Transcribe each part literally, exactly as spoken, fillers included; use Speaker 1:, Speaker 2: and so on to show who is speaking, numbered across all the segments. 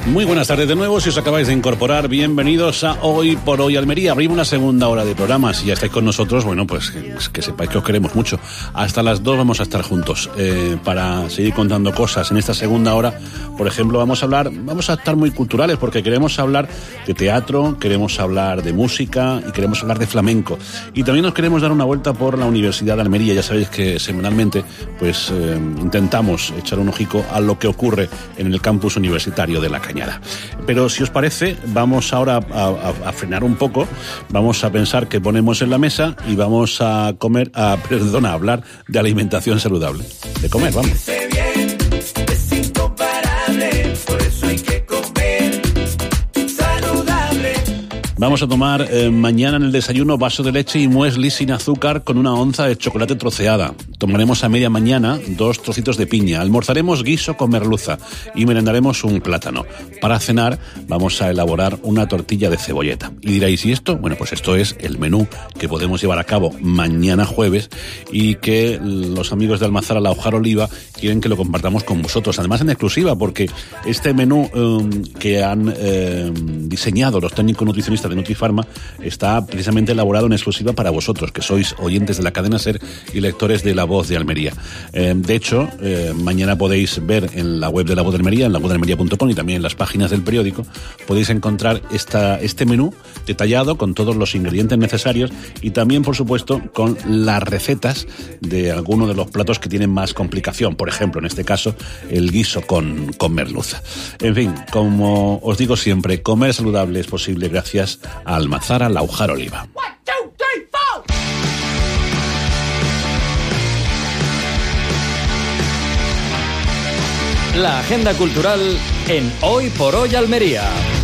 Speaker 1: Muy buenas tardes de nuevo, si os acabáis de incorporar, bienvenidos a Hoy por Hoy Almería. Abrimos una segunda hora de programa, si ya estáis con nosotros, bueno, pues que, que sepáis que os queremos mucho. Hasta las dos vamos a estar juntos eh, para seguir contando cosas. En esta segunda hora, por ejemplo, vamos a hablar, vamos a estar muy culturales porque queremos hablar de teatro, queremos hablar de música y queremos hablar de flamenco. Y también nos queremos dar una vuelta por la Universidad de Almería. Ya sabéis que semanalmente pues eh, intentamos echar un ojico a lo que ocurre en el campus universitario de La Cañada. Pero si os parece, vamos ahora a, a, a frenar un poco, vamos a pensar qué ponemos en la mesa y vamos a comer, a, perdona, a hablar de alimentación saludable. De comer, vamos. Vamos a tomar eh, mañana en el desayuno vaso de leche y muesli sin azúcar con una onza de chocolate troceada. Tomaremos a media mañana dos trocitos de piña. Almorzaremos guiso con merluza y merendaremos un plátano. Para cenar vamos a elaborar una tortilla de cebolleta. Y diréis, ¿y esto? Bueno, pues esto es el menú que podemos llevar a cabo mañana jueves y que los amigos de Almazara La Hojar Oliva quieren que lo compartamos con vosotros. Además en exclusiva, porque este menú eh, que han eh, diseñado los técnicos nutricionistas de Nutrifarma está precisamente elaborado en exclusiva para vosotros, que sois oyentes de la cadena SER y lectores de La Voz de Almería. Eh, de hecho, eh, mañana podéis ver en la web de La Voz de Almería, en la voz de almería punto com y también en las páginas del periódico, podéis encontrar esta, este menú detallado con todos los ingredientes necesarios y también, por supuesto, con las recetas de algunos de los platos que tienen más complicación. Por ejemplo, en este caso, el guiso con, con merluza. En fin, como os digo siempre, comer saludable es posible gracias a Almazara La Hojar Oliva. One, two, three, four.
Speaker 2: La agenda cultural en Hoy por Hoy Almería.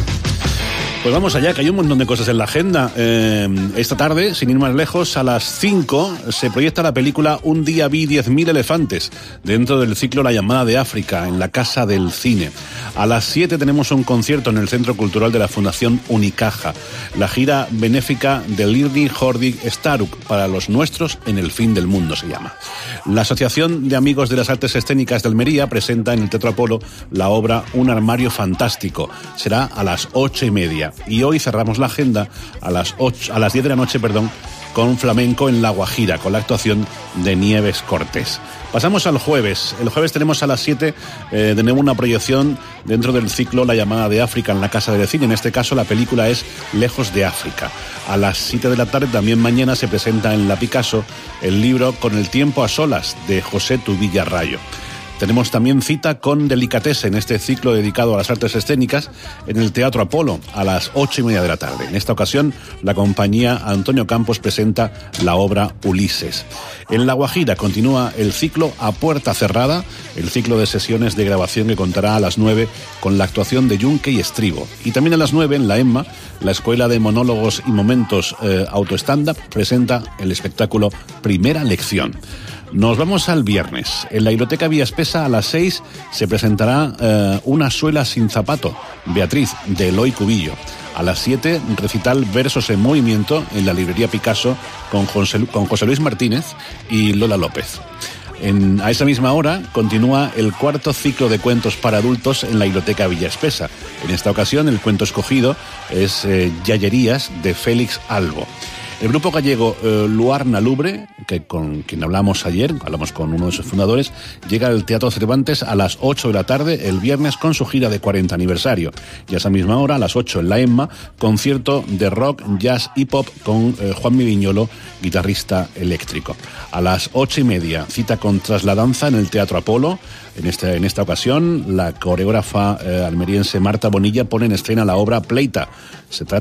Speaker 1: Pues vamos allá, que hay un montón de cosas en la agenda. Eh, esta tarde, sin ir más lejos, a las cinco se proyecta la película Un día vi diez mil elefantes, dentro del ciclo La llamada de África, en la Casa del Cine. A las siete tenemos un concierto en el Centro Cultural de la Fundación Unicaja, la gira benéfica de Lirni Jordi Staruk, para los nuestros en el fin del mundo se llama. La Asociación de Amigos de las Artes Escénicas de Almería presenta en el Teatro Apolo la obra Un armario fantástico. Será a las ocho y media. Y hoy cerramos la agenda a las ocho, a las diez de la noche, perdón, con flamenco en La Guajira, con la actuación de Nieves Cortés. Pasamos al jueves. El jueves tenemos a las siete eh, de nuevo una proyección dentro del ciclo La llamada de África en la Casa del Cine. En este caso la película es Lejos de África. A las siete de la tarde, también mañana, se presenta en la Picasso el libro Con el tiempo a solas, de José Tubilla Rayo. Tenemos también cita con Delicatessen en este ciclo dedicado a las artes escénicas en el Teatro Apolo a las ocho y media de la tarde. En esta ocasión, la compañía Antonio Campos presenta la obra Ulises. En La Guajira continúa el ciclo A Puerta Cerrada, el ciclo de sesiones de grabación que contará a las nueve con la actuación de Yunque y Estribo. Y también a las nueve, en la EMMA, la Escuela de Monólogos y Momentos eh, Auto-Stand-Up presenta el espectáculo Primera Lección. Nos vamos al viernes. En la Biblioteca Vía Espesa a las seis se presentará eh, Una suela sin zapato, Beatriz, de Eloy Cubillo. A las siete, recital Versos en Movimiento en la Librería Picasso con José, con José Luis Martínez y Lola López. En, a esa misma hora continúa el cuarto ciclo de cuentos para adultos en la Biblioteca Villa Espesa. En esta ocasión el cuento escogido es eh, Yayerías, de Félix Albo. El grupo gallego eh, Luarna Lubre, que con quien hablamos ayer, hablamos con uno de sus fundadores, llega al Teatro Cervantes a las ocho de la tarde el viernes con su gira de cuarenta aniversario. Y a esa misma hora, a las ocho en la EMMA, concierto de rock, jazz y pop con eh, Juanmi Viñolo, guitarrista eléctrico. A las ocho y media, cita con Trasladanza en el Teatro Apolo. En, este, en esta ocasión, la coreógrafa eh, almeriense Marta Bonilla pone en escena la obra Pleita. Se trata